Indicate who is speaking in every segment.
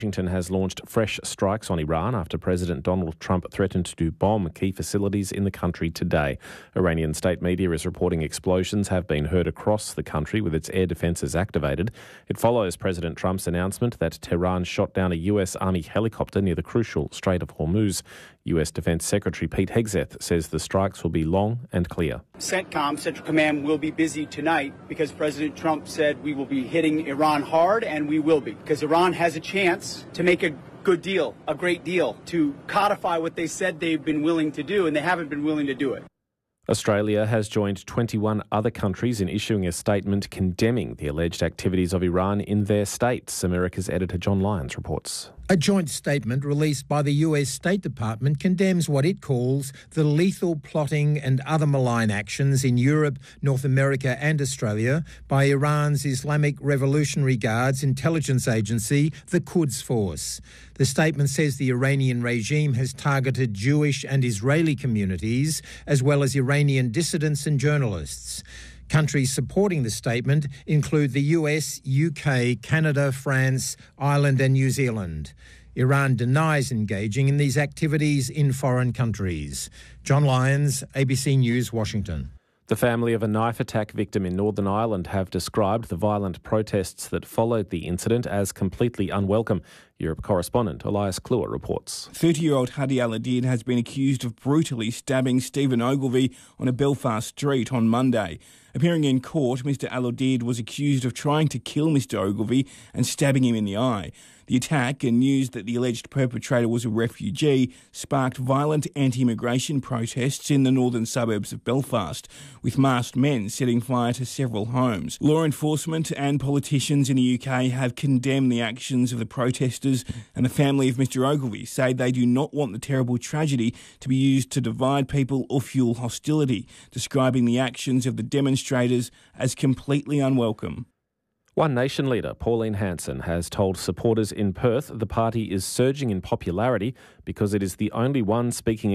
Speaker 1: Washington has launched fresh strikes on Iran after President Donald Trump threatened to bomb key facilities in the country today. Iranian state media is reporting explosions have been heard across the country with its air defences activated. It follows President Trump's announcement that Tehran shot down a US Army helicopter near the crucial Strait of Hormuz. US Defence Secretary Pete Hegseth says the strikes will be long and clear.
Speaker 2: CENTCOM, Central Command, will be busy tonight because President Trump said we will be hitting Iran hard, and we will be, because Iran has a chance to make a good deal, a great deal, to codify what they said they've been willing to do, and they haven't been willing to do it.
Speaker 1: Australia has joined 21 other countries in issuing a statement condemning the alleged activities of Iran in their states. America's editor John Lyons reports.
Speaker 3: A joint statement released by the US State Department condemns what it calls the lethal plotting and other malign actions in Europe, North America and Australia by Iran's Islamic Revolutionary Guards intelligence agency, the Quds Force. The statement says the Iranian regime has targeted Jewish and Israeli communities, as well as Iranian dissidents and journalists. Countries supporting the statement include the US, UK, Canada, France, Ireland and New Zealand. Iran denies engaging in these activities in foreign countries. John Lyons, ABC News, Washington.
Speaker 1: The family of a knife attack victim in Northern Ireland have described the violent protests that followed the incident as completely unwelcome. Europe correspondent Elias Kluwer reports.
Speaker 4: 30-year-old Hadi Al-Adid has been accused of brutally stabbing Stephen Ogilvie on a Belfast street on Monday. Appearing in court, Mr Al-Adid was accused of trying to kill Mr Ogilvie and stabbing him in the eye. The attack and news that the alleged perpetrator was a refugee sparked violent anti-immigration protests in the northern suburbs of Belfast, with masked men setting fire to several homes. Law enforcement and politicians in the UK have condemned the actions of the protesters, and the family of Mr Ogilvie say they do not want the terrible tragedy to be used to divide people or fuel hostility, describing the actions of the demonstrators as completely unwelcome.
Speaker 1: One Nation leader, Pauline Hanson, has told supporters in Perth the party is surging in popularity because it is the only one speaking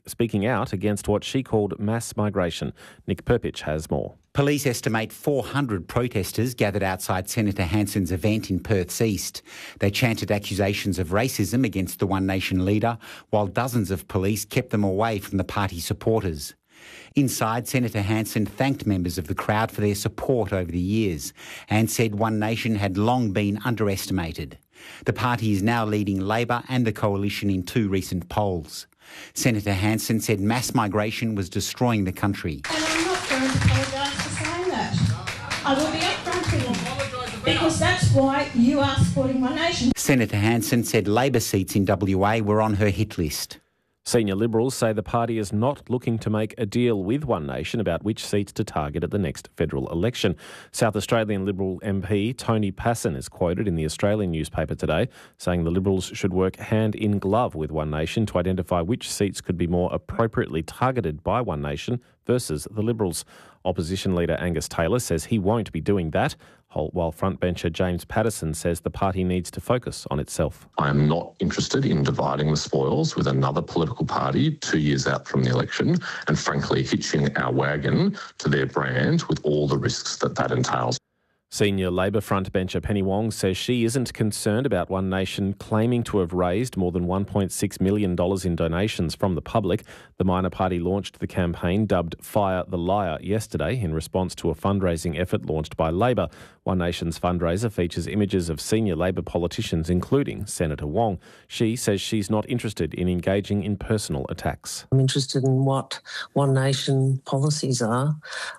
Speaker 1: out against what she called mass migration. Nick Perpich has more.
Speaker 5: Police estimate 400 protesters gathered outside Senator Hanson's event in Perth's east. They chanted accusations of racism against the One Nation leader, while dozens of police kept them away from the party supporters. Inside, Senator Hanson thanked members of the crowd for their support over the years and said One Nation had long been underestimated. The party is now leading Labor and the Coalition in 2 recent polls. Senator Hanson said mass migration was destroying the country.
Speaker 6: And I'm not going to apologise for saying that. I will be upfront with you, because that's why you are supporting One Nation.
Speaker 5: Senator Hanson said Labor seats in WA were on her hit list.
Speaker 1: Senior Liberals say the party is not looking to make a deal with One Nation about which seats to target at the next federal election. South Australian Liberal MP Tony Passon is quoted in the Australian newspaper today saying the Liberals should work hand in glove with One Nation to identify which seats could be more appropriately targeted by One Nation versus the Liberals. Opposition leader Angus Taylor says he won't be doing that, while frontbencher James Patterson says the party needs to focus on itself.
Speaker 7: I am not interested in dividing the spoils with another political party 2 years out from the election and, frankly, hitching our wagon to their brand with all the risks that that entails.
Speaker 1: Senior Labor frontbencher Penny Wong says she isn't concerned about One Nation claiming to have raised more than $1.6 million in donations from the public. The minor party launched the campaign dubbed Fire the Liar yesterday in response to a fundraising effort launched by Labor. One Nation's fundraiser features images of senior Labor politicians, including Senator Wong. She says she's not interested in engaging in personal attacks.
Speaker 8: I'm interested in what One Nation policies are.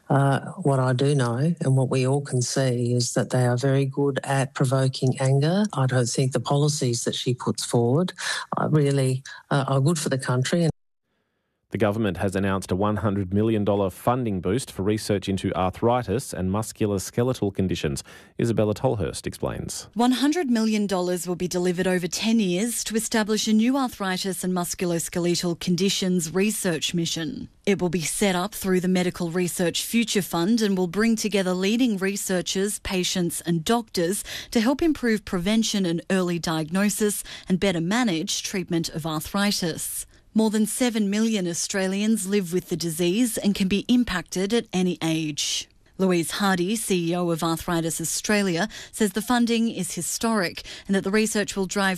Speaker 8: What I do know and what we all can see is that they are very good at provoking anger. I don't think the policies that she puts forward really are good for the country.
Speaker 1: The government has announced a $100 million funding boost for research into arthritis and musculoskeletal conditions. Isabella Tolhurst explains.
Speaker 9: $100 million will be delivered over 10 years to establish a new arthritis and musculoskeletal conditions research mission. It will be set up through the Medical Research Future Fund and will bring together leading researchers, patients and doctors to help improve prevention and early diagnosis and better manage treatment of arthritis. More than 7 million Australians live with the disease and can be impacted at any age. Louise Hardy, CEO of Arthritis Australia, says the funding is historic and that the research will drive